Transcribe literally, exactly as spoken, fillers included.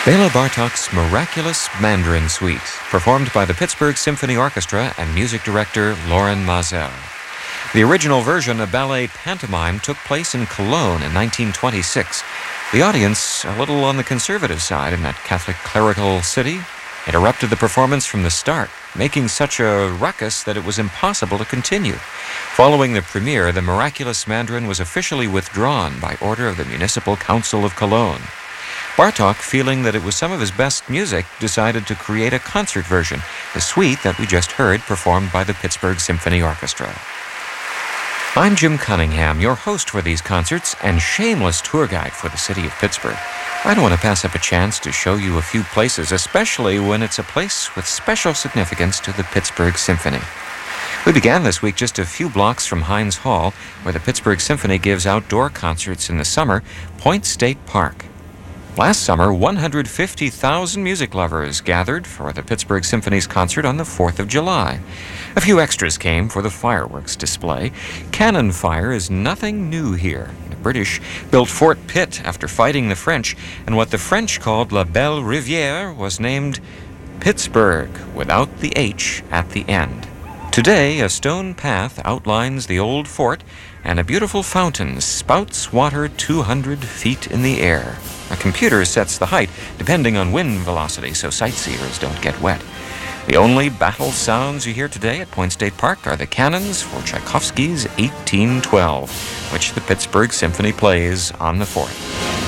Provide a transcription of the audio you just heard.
Bela Bartok's Miraculous Mandarin Suite, performed by the Pittsburgh Symphony Orchestra and music director Loren Maazel. The original version, a ballet pantomime, took place in Cologne in nineteen twenty-six. The audience, a little on the conservative side in that Catholic clerical city, interrupted the performance from the start, making such a ruckus that it was impossible to continue. Following the premiere, the Miraculous Mandarin was officially withdrawn by order of the Municipal Council of Cologne. Bartok, feeling that it was some of his best music, decided to create a concert version, the suite that we just heard performed by the Pittsburgh Symphony Orchestra. I'm Jim Cunningham, your host for these concerts and shameless tour guide for the city of Pittsburgh. I don't want to pass up a chance to show you a few places, especially when it's a place with special significance to the Pittsburgh Symphony. We began this week just a few blocks from Heinz Hall, where the Pittsburgh Symphony gives outdoor concerts in the summer, Point State Park. Last summer, one hundred fifty thousand music lovers gathered for the Pittsburgh Symphony's concert on the fourth of July. A few extras came for the fireworks display. Cannon fire is nothing new here. The British built Fort Pitt after fighting the French, and what the French called La Belle Rivière was named Pittsburgh, without the H at the end. Today, a stone path outlines the old fort, and a beautiful fountain spouts water two hundred feet in the air. A computer sets the height depending on wind velocity so sightseers don't get wet. The only battle sounds you hear today at Point State Park are the cannons for Tchaikovsky's eighteen twelve, which the Pittsburgh Symphony plays on the fourth.